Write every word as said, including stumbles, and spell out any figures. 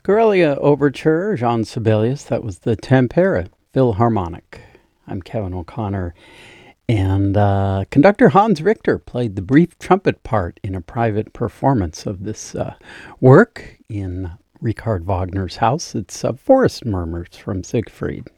Corellia Overture, Jean Sibelius. That was the Tampere Philharmonic. I'm Kevin O'Connor. And uh, conductor Hans Richter played the brief trumpet part in a private performance of this uh, work in Richard Wagner's house. It's uh, Forest Murmurs from Siegfried.